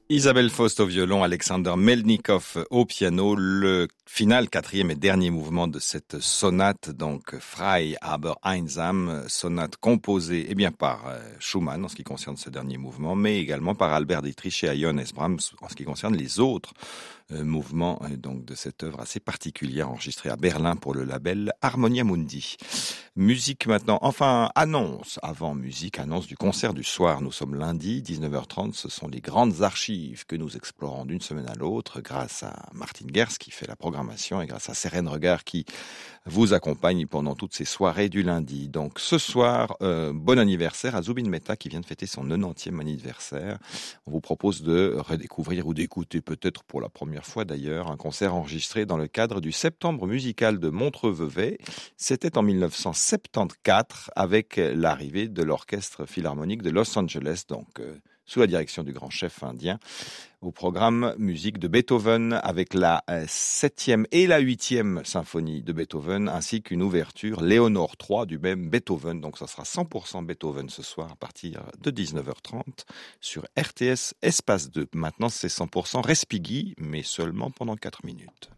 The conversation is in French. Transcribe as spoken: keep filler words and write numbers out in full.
Isabelle Faust au violon, Alexander Melnikov au piano, le final, quatrième et dernier mouvement de cette sonate, donc Frei aber einsam, sonate composée eh bien par Schumann en ce qui concerne ce dernier mouvement, mais également par Albert Dietrich et Johannes Brahms en ce qui concerne les autres euh, mouvements donc de cette œuvre assez particulière enregistrée à Berlin pour le label Harmonia Mundi. Musique maintenant, enfin annonce, avant musique, annonce du concert du soir. Nous sommes lundi, dix-neuf heures trente, ce sont les grandes archives que nous explorons d'une semaine à l'autre grâce à Martin Gers qui fait la programmation et grâce à Sérène Regard qui vous accompagne pendant toutes ces soirées du lundi. Donc ce soir, euh, bon anniversaire à Zubin Mehta qui vient de fêter son quatre-vingtième anniversaire. On vous propose de redécouvrir ou d'écouter peut-être pour la première fois d'ailleurs un concert enregistré dans le cadre du Septembre musical de Montreux-Vevey. C'était en mille neuf cent soixante-quatorze avec l'arrivée de l'Orchestre Philharmonique de Los Angeles, donc euh, sous la direction du grand chef indien, au programme musique de Beethoven avec la septième et la huitième symphonie de Beethoven ainsi qu'une ouverture Léonore trois du même Beethoven. Donc ça sera cent pour cent Beethoven ce soir à partir de dix-neuf heures trente sur R T S Espace deux. Maintenant c'est cent pour cent Respighi mais seulement pendant quatre minutes.